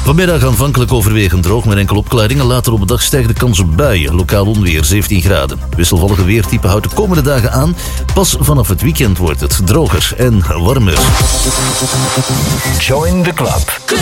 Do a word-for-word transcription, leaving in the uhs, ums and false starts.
Vanmiddag aanvankelijk overwegend droog met enkele opklaringen. Later op de dag stijgt de kans op buien. Lokaal onweer zeventien graden. Wisselvallige weertype houdt de komende dagen aan. Pas vanaf het weekend wordt het droger en warmer. Join the club.